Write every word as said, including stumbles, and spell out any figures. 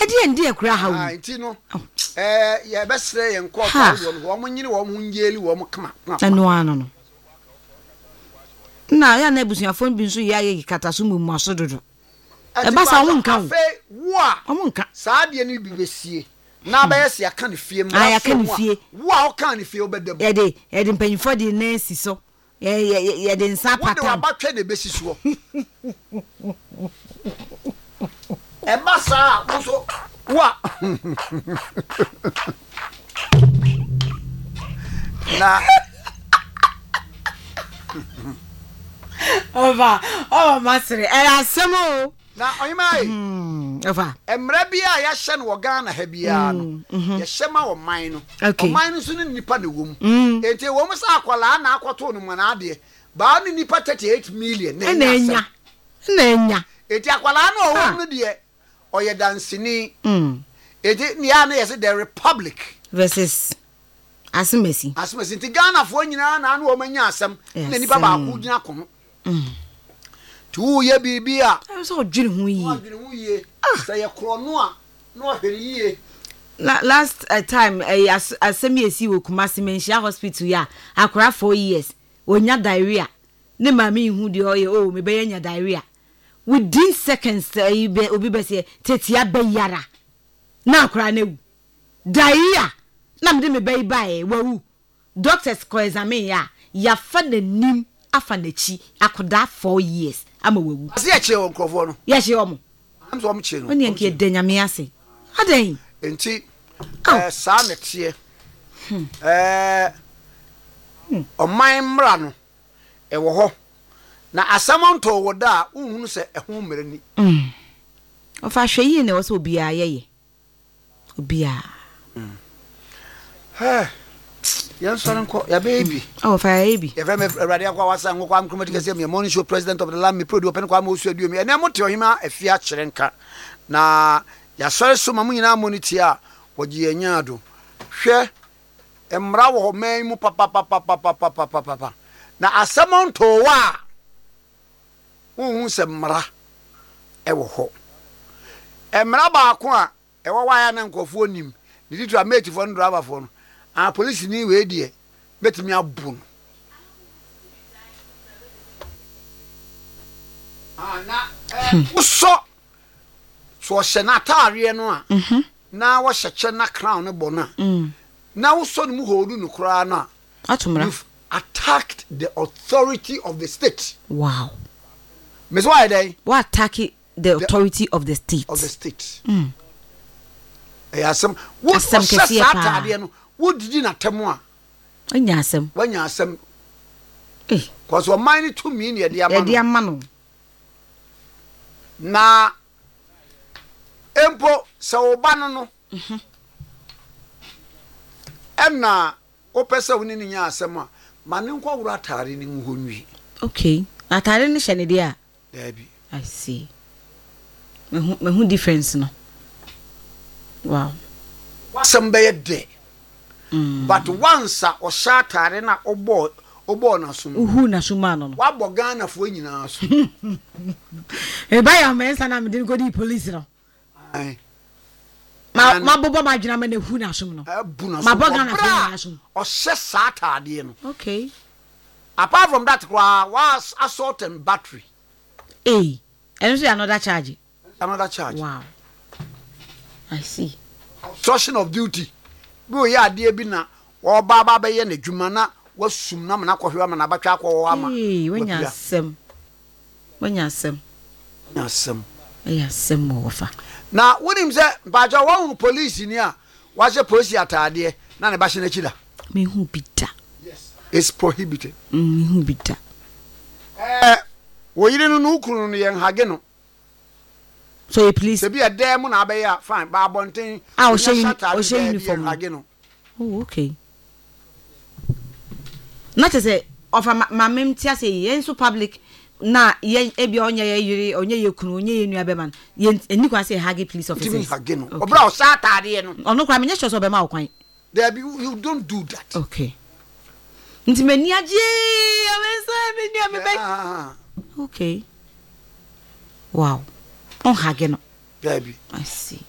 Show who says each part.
Speaker 1: ade ende ekura ha wo
Speaker 2: ah nti no eh ye besre ye nko fa wo mo nyine wo mo nyeli wo mo kama
Speaker 1: anu ano no na ya na ebusuafo bi nso ya ye kataso mu mu asododo e ba sa wo nka wo
Speaker 2: wo a
Speaker 1: wo nka
Speaker 2: saa de ni bi besie na ba yesi aka ne fie
Speaker 1: mra aka ne fie
Speaker 2: wo a aka ne fie obedam
Speaker 1: ye de ye de mpanyifo de na si so ye ye ye de nsa patam
Speaker 2: wo de abatwe ne besi so e ba sa wo so wo na
Speaker 1: Ova, oh masere, eh asemo.
Speaker 2: Na oyimai.
Speaker 1: Hmm, ova.
Speaker 2: Emra bia ya hye no wo Ghana ha bia no. Ya hye ma wo man no. O man no so ne nipa na wom. Enti wo msa akwala na akwoto no mana ade. Ba no nipa thirty-eight million na
Speaker 1: enya. Na enya.
Speaker 2: Enti akwala no wo no de oye dansini. Mm. Enti ni ya na yesi the Republic
Speaker 1: versus Asimesi.
Speaker 2: Asimesi nti Ghana fo nyina na no wo manya asem na nipa ba ku gyina kono. Mm. Tu ye bibia.
Speaker 1: I so dwene hu yi.
Speaker 2: Dwene hu yi. Say ye kro no a no ahwere yi.
Speaker 1: Last uh, time uh, as asemi esi wo Kumasi Menhia Hospital ya akora four years. Onya diarrhea. Ne mama hu de oye oh me be nya diarrhea. Within seconds uh, be obi be say tetia be yara. Na akora na wu. Diarrhea. Na me de me be bae wawu. Doctors ko examine ya ya fa na nim afa na chi akoda four years ama wawu.
Speaker 2: Ase ya che won krofo no.
Speaker 1: Ya che omo.
Speaker 2: Am so omo che no.
Speaker 1: Oni enke danyame ase. Adan.
Speaker 2: Enti eh sa netie. Eh o man mra no e wo ho. Na asamonto wo da unhunu se ehun mrani.
Speaker 1: Mm. O fa hwe yi ne wo se obi a yeye. Obi a.
Speaker 2: Mm. Eh yan so nko ya baby.
Speaker 1: Oh fa baby.
Speaker 2: Ya fa me awrade akwa wasa nko kwa mkromati kase me morning show president of the land me produce open kwa ma osu aduo me. Na mo te ohima afia kire nka. Na ya sori so mamu nyina moniti a wogi anya ado hwe emra wo man mu papa papa papa papa papa na asamonto wa unhu se mra e wo ho emra ba ko a e wo wa ya na nkofo onim ni ditu ameti fo driver fo no a police ni we die betimi abu no ana eh so so shena taare no a mhm na wo hyeche na crown no bona mm na wo so no mu hodu no kra na
Speaker 1: atumra
Speaker 2: attacked the authority of the state.
Speaker 1: Wow.
Speaker 2: Miss why they
Speaker 1: what attack the authority the, of the state
Speaker 2: of the state
Speaker 1: mm
Speaker 2: eh asem wo
Speaker 1: asem kesi pa
Speaker 2: taare no wo didi na temo a
Speaker 1: anya asem
Speaker 2: wanya asem
Speaker 1: eh
Speaker 2: cause o mine to me ne de ama
Speaker 1: no de ama no
Speaker 2: na empo se oba no no mhm emna opese woni ni nya asem a mane nkwa wura atare ni nhonwi.
Speaker 1: Okay, atare ni hye ne de a
Speaker 2: dabi
Speaker 1: I see me hu me hu difference no. Wow,
Speaker 2: wasem be de mm. But once a o sha atare na obo obo na so
Speaker 1: uhu na so ma no no
Speaker 2: wa bo Ghana fo nyina so
Speaker 1: e ba ya mensa na me de go di police no
Speaker 2: ai
Speaker 1: ma ma bobo ma dwena ma na hu na so no ma bo Ghana fo na so
Speaker 2: o hye sa atade no.
Speaker 1: Okay,
Speaker 2: apart from that was assault and battery.
Speaker 1: Eh, and so another charge.
Speaker 2: Another charge.
Speaker 1: Wow, I see.
Speaker 2: Obstruction of duty. Bo ya de bi na wo ba ba be ye na dwuma na wasum na na kwohwe ma na batwa akwo ama.
Speaker 1: Eh, wanya asem. Wanya asem.
Speaker 2: Wanya asem.
Speaker 1: Eh, asem mo fa.
Speaker 2: Na wonim se baja wo police ni a wa je police atade na ne ba hye na chida.
Speaker 1: Me hu bita.
Speaker 2: Yes. It's prohibited.
Speaker 1: Me hu bita.
Speaker 2: Eh, wo yire no no kunu no yen hage no.
Speaker 1: So you please.
Speaker 2: Se bi e dem na abe ya fine ba bonten.
Speaker 1: Ah, o she o she uniform
Speaker 2: hage no.
Speaker 1: Oh, okay. Not to say of my mem tia say yen so public na yen e bi onye ye yiri onye ye kunu onye ye nua be man yen eni kwa say hage police officer.
Speaker 2: Timi hage no. Obra o sa atade no.
Speaker 1: Ono kwa me nye sure so be ma okwan.
Speaker 2: There be you don't do that.
Speaker 1: Okay. Nti mani aje awensa me nua me be. Okay. Wow. On hage no.
Speaker 2: Baby.
Speaker 1: I see.